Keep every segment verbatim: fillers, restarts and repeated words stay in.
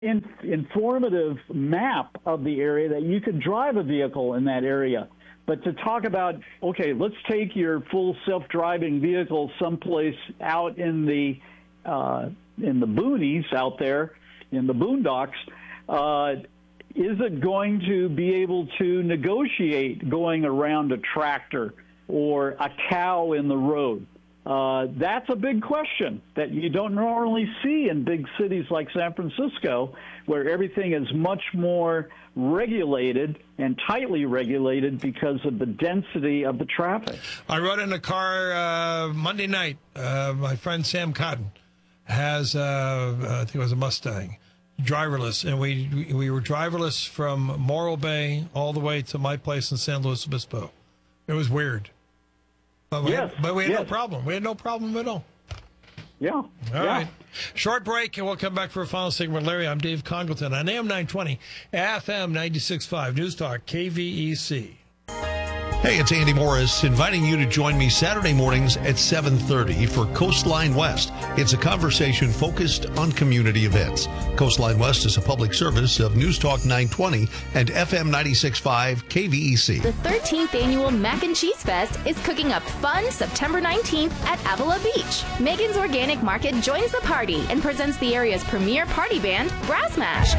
in, informative map of the area that you could drive a vehicle in that area. But to talk about, okay, let's take your full self-driving vehicle someplace out in the uh, in the boonies out there, in the boondocks, uh, is it going to be able to negotiate going around a tractor or a cow in the road? Uh, that's a big question that you don't normally see in big cities like San Francisco, where everything is much more regulated and tightly regulated because of the density of the traffic. I rode in a car uh, Monday night. Uh, my friend Sam Cotton has, uh, I think it was a Mustang, driverless, and we we were driverless from Morro Bay all the way to my place in San Luis Obispo. It was weird. But we, yes, had, but we had yes. no problem. We had no problem at all. Yeah. All yeah. right. Short break, and we'll come back for a final segment. Larry, I'm Dave Congleton on A M nine twenty, F M ninety-six point five, News Talk, K V E C. Hey, it's Andy Morris, inviting you to join me Saturday mornings at seven thirty for Coastline West. It's a conversation focused on community events. Coastline West is a public service of News Talk nine twenty and F M ninety-six point five K V E C. The thirteenth Annual Mac and Cheese Fest is cooking up fun September nineteenth at Avila Beach. Megan's Organic Market joins the party and presents the area's premier party band, Brass Mash.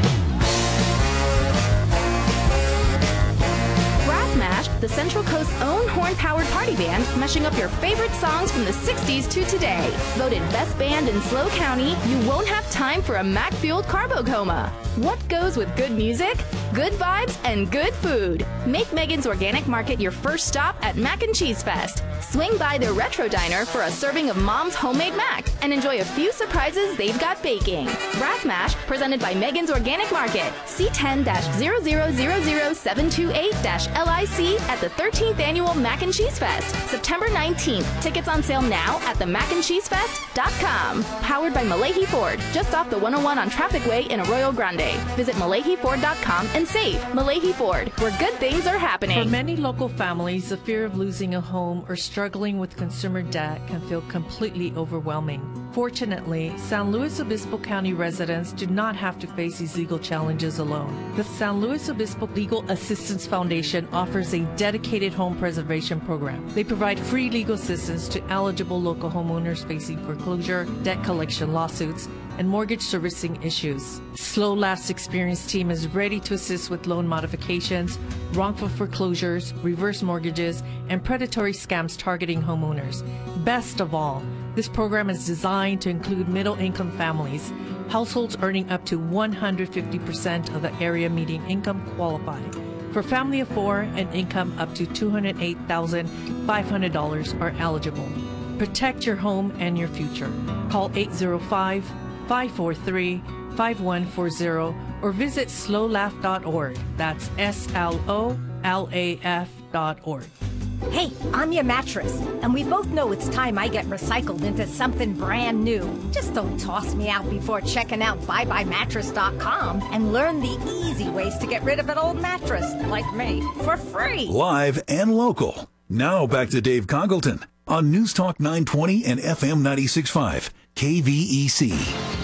Smash, the Central Coast's own horn-powered party band, mashing up your favorite songs from the sixties to today. Voted best band in SLO County, you won't have time for a Mac-fueled carbo coma. What goes with good music? Good vibes and good food. Make Megan's Organic Market your first stop at Mac and Cheese Fest. Swing by their Retro Diner for a serving of Mom's homemade mac and enjoy a few surprises they've got baking. Brass Mash, presented by Megan's Organic Market. C ten zero zero zero zero seven two eight L I C at the thirteenth Annual Mac and Cheese Fest, September nineteenth. Tickets on sale now at the mac and cheese fest dot com. Powered by Malahi Ford, just off the one oh one on Traffic Way in Arroyo Grande. Visit malahi ford dot com and save. Malahi Ford, where good things are happening. For many local families, the fear of losing a home or struggling with consumer debt can feel completely overwhelming. Fortunately, San Luis Obispo County residents do not have to face these legal challenges alone. The San Luis Obispo Legal Assistance Foundation offers a dedicated home preservation program. They provide free legal assistance to eligible local homeowners facing foreclosure, debt collection lawsuits, and mortgage servicing issues. SLO Laugh's experienced team is ready to assist with loan modifications, wrongful foreclosures, reverse mortgages, and predatory scams targeting homeowners. Best of all, this program is designed to include middle-income families. Households earning up to one hundred fifty percent of the area median income qualify. For family of four, an income up to two hundred eight thousand five hundred dollars are eligible. Protect your home and your future. Call eight zero five, five four three, five one four zero or visit slow laugh dot org. That's S L O L A F dot org. Hey, I'm your mattress, and we both know it's time I get recycled into something brand new. Just don't toss me out before checking out bye bye mattress dot com and learn the easy ways to get rid of an old mattress, like me, for free. Live and local. Now back to Dave Congleton on News Talk nine twenty and F M ninety-six point five, K V E C.